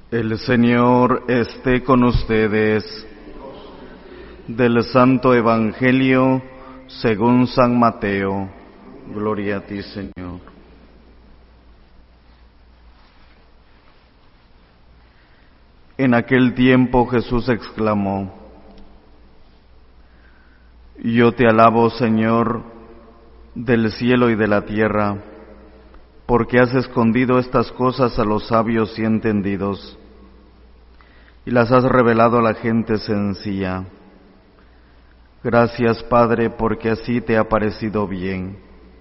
El Señor esté con ustedes. Del Santo Evangelio según San Mateo. Gloria a ti, Señor. En aquel tiempo Jesús exclamó: Yo te alabo, Señor, del cielo y de la tierra, porque has escondido estas cosas a los sabios y entendidos, y las has revelado a la gente sencilla. Gracias, Padre, porque así te ha parecido bien.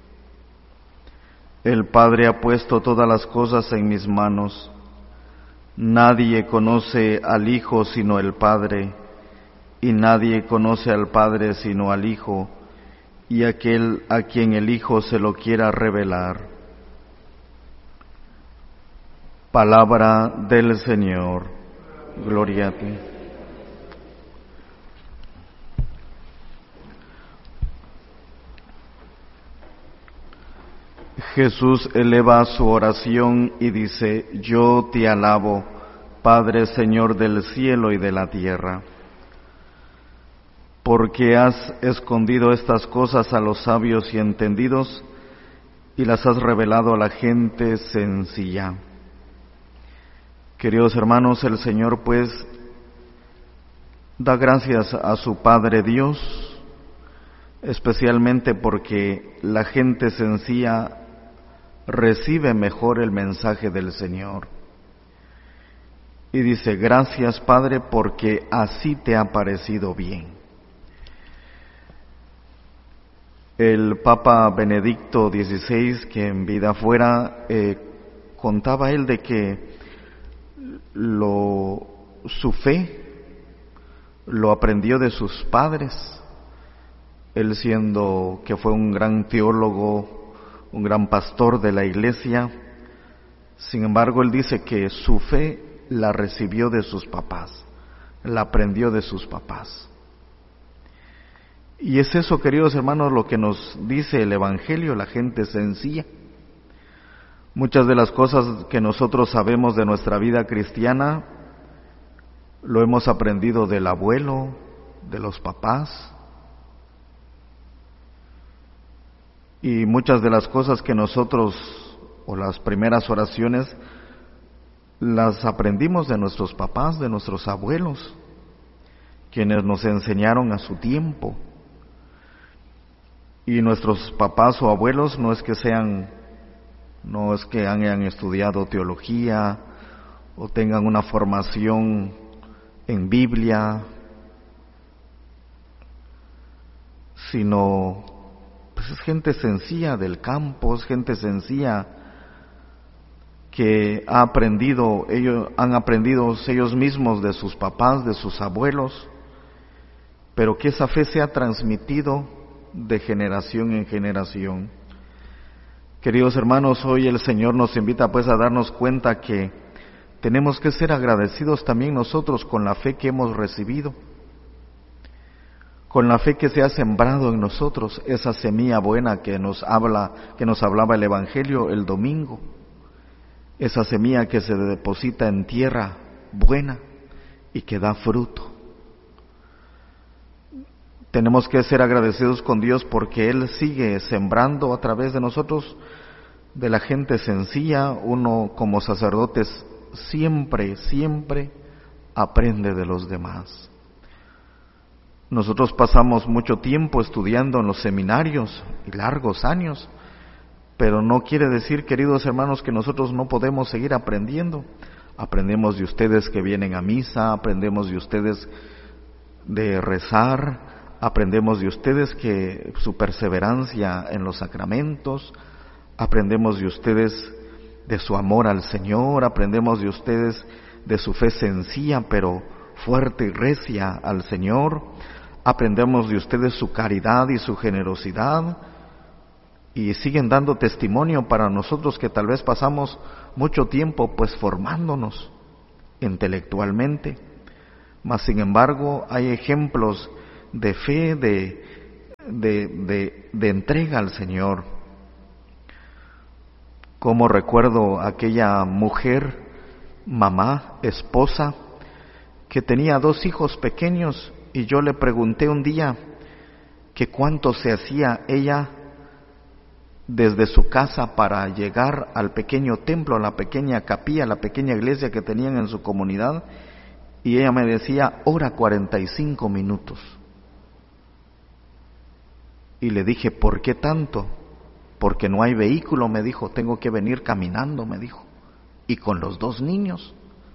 El Padre ha puesto todas las cosas en mis manos. Nadie conoce al Hijo sino el Padre, y nadie conoce al Padre sino al Hijo, y aquel a quien el Hijo se lo quiera revelar. Palabra del Señor. Gloria a ti. Jesús eleva su oración y dice: Yo te alabo, Padre, Señor del cielo y de la tierra, porque has escondido estas cosas a los sabios y entendidos y las has revelado a la gente sencilla. Queridos hermanos, el Señor pues da gracias a su Padre Dios, especialmente porque la gente sencilla recibe mejor el mensaje del Señor. Y dice: gracias, Padre, porque así te ha parecido bien. El Papa Benedicto XVI, que en vida fuera, contaba él de que su fe lo aprendió de sus padres. Él, siendo que fue un gran teólogo, un gran pastor de la Iglesia, sin embargo él dice que su fe la recibió de sus papás, la aprendió de sus papás. Y es eso, queridos hermanos, lo que nos dice el Evangelio, la gente sencilla. Muchas de las cosas que nosotros sabemos de nuestra vida cristiana lo hemos aprendido del abuelo, de los papás. Y muchas de las cosas que nosotros, o las primeras oraciones, las aprendimos de nuestros papás, de nuestros abuelos, quienes nos enseñaron a su tiempo. Y nuestros papás o abuelos no es que hayan estudiado teología o tengan una formación en Biblia, sino pues es gente sencilla del campo, es gente sencilla que han aprendido ellos mismos de sus papás, de sus abuelos, pero que esa fe se ha transmitido de generación en generación. Queridos hermanos, hoy el Señor nos invita pues a darnos cuenta que tenemos que ser agradecidos también nosotros con la fe que hemos recibido, con la fe que se ha sembrado en nosotros, esa semilla buena que nos hablaba el Evangelio el domingo, esa semilla que se deposita en tierra buena y que da fruto. Tenemos que ser agradecidos con Dios porque Él sigue sembrando a través de nosotros, de la gente sencilla. Uno como sacerdotes siempre aprende de los demás. Nosotros pasamos mucho tiempo estudiando en los seminarios, y largos años, pero no quiere decir, queridos hermanos, que nosotros no podemos seguir aprendiendo. Aprendemos de ustedes que vienen a misa, aprendemos de ustedes de rezar, aprendemos de ustedes que su perseverancia en los sacramentos, aprendemos de ustedes de su amor al Señor, aprendemos de ustedes de su fe sencilla pero fuerte y recia al Señor, aprendemos de ustedes su caridad y su generosidad, y siguen dando testimonio para nosotros que tal vez pasamos mucho tiempo pues formándonos intelectualmente, mas sin embargo hay ejemplos de fe, de entrega al Señor. Como recuerdo aquella mujer mamá, esposa, que tenía 2 hijos pequeños, y yo le pregunté un día que cuánto se hacía ella desde su casa para llegar al pequeño templo, a la pequeña capilla, a la pequeña iglesia que tenían en su comunidad, y ella me decía, hora 45 minutos. Y le dije, ¿por qué tanto? Porque no hay vehículo, me dijo, tengo que venir caminando, me dijo, y con los 2 niños.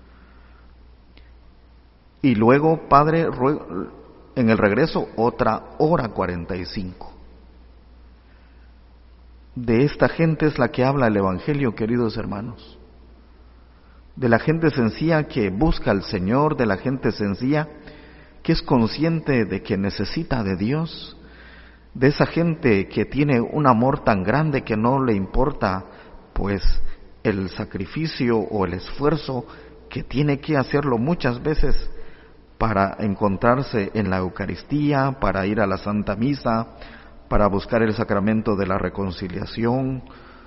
Y luego, padre, en el regreso, otra hora 45. De esta gente es la que habla el Evangelio, queridos hermanos. De la gente sencilla que busca al Señor, de la gente sencilla que es consciente de que necesita de Dios, de esa gente que tiene un amor tan grande que no le importa, pues, el sacrificio o el esfuerzo que tiene que hacerlo muchas veces para encontrarse en la Eucaristía, para ir a la Santa Misa, para buscar el sacramento de la reconciliación.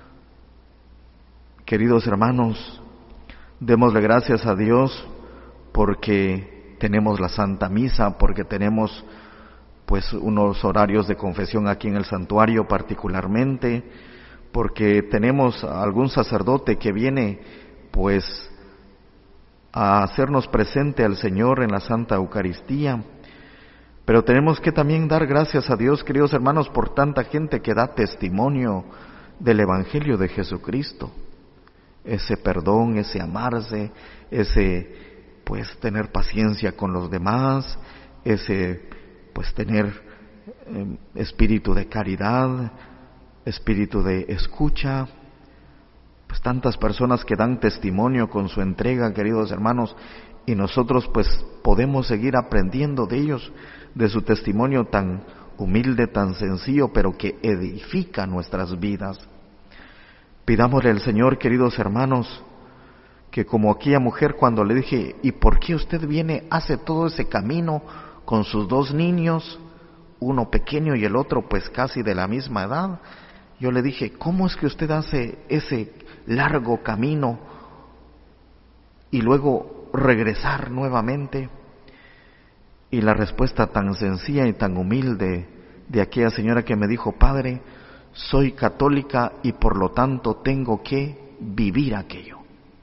Queridos hermanos, démosle gracias a Dios porque tenemos la Santa Misa, porque tenemos pues unos horarios de confesión aquí en el santuario particularmente, porque tenemos algún sacerdote que viene pues a hacernos presente al Señor en la Santa Eucaristía. Pero tenemos que también dar gracias a Dios, queridos hermanos, por tanta gente que da testimonio del Evangelio de Jesucristo. Ese perdón, ese amarse, ese pues tener paciencia con los demás, ese pues tener espíritu de caridad, espíritu de escucha. Pues tantas personas que dan testimonio con su entrega, queridos hermanos, y nosotros pues podemos seguir aprendiendo de ellos, de su testimonio tan humilde, tan sencillo, pero que edifica nuestras vidas. Pidámosle al Señor, queridos hermanos, que como aquella mujer cuando le dije, ¿y por qué usted viene, hace todo ese camino con sus 2 niños, uno pequeño y el otro pues casi de la misma edad? Yo le dije, ¿cómo es que usted hace ese largo camino y luego regresar nuevamente? Y la respuesta tan sencilla y tan humilde de aquella señora que me dijo, Padre, soy católica y por lo tanto tengo que vivir aquello.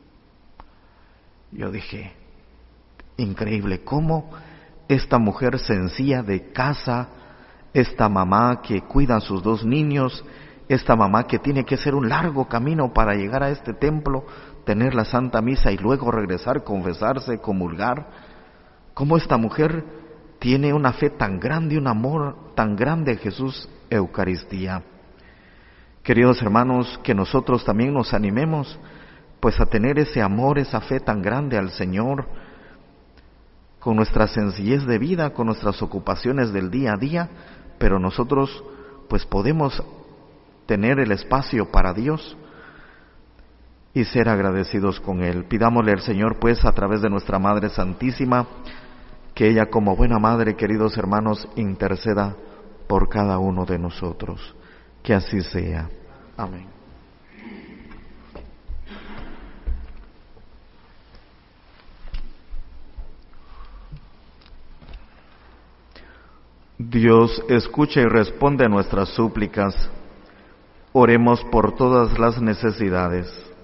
Yo dije, increíble cómo esta mujer sencilla de casa, esta mamá que cuida a sus 2 niños, esta mamá que tiene que hacer un largo camino para llegar a este templo, tener la Santa Misa y luego regresar, confesarse, comulgar, cómo esta mujer tiene una fe tan grande, un amor tan grande a Jesús Eucaristía. Queridos hermanos, que nosotros también nos animemos pues a tener ese amor, esa fe tan grande al Señor, con nuestra sencillez de vida, con nuestras ocupaciones del día a día, pero nosotros pues podemos tener el espacio para Dios y ser agradecidos con Él. Pidámosle al Señor pues a través de nuestra Madre Santísima, que ella como buena madre, queridos hermanos, interceda por cada uno de nosotros. Que así sea. Amén. Dios escucha y responde a nuestras súplicas. Oremos por todas las necesidades.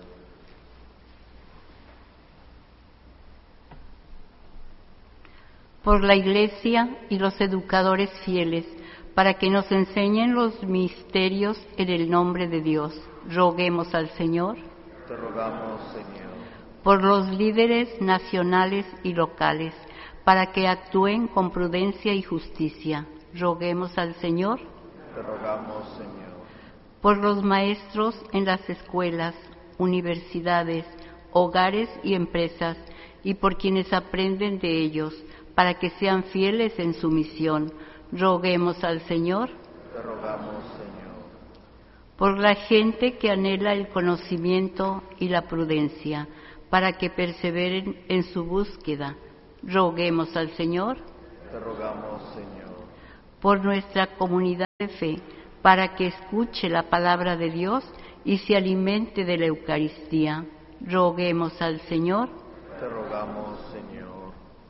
Por la Iglesia y los educadores fieles, para que nos enseñen los misterios en el nombre de Dios. Roguemos al Señor. Te rogamos, Señor. Por los líderes nacionales y locales, para que actúen con prudencia y justicia. Roguemos al Señor. Te rogamos, Señor. Por los maestros en las escuelas, universidades, hogares y empresas, y por quienes aprenden de ellos, para que sean fieles en su misión. Roguemos al Señor. Te rogamos, Señor. Por la gente que anhela el conocimiento y la prudencia, para que perseveren en su búsqueda. Roguemos al Señor. Te rogamos, Señor. Por nuestra comunidad de fe, para que escuche la palabra de Dios y se alimente de la Eucaristía. Roguemos al Señor. Te rogamos, Señor.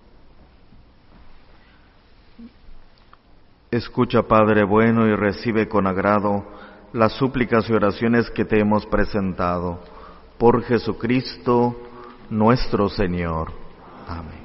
Escucha, Padre bueno, y recibe con agrado las súplicas y oraciones que te hemos presentado. Por Jesucristo nuestro Señor. Amén.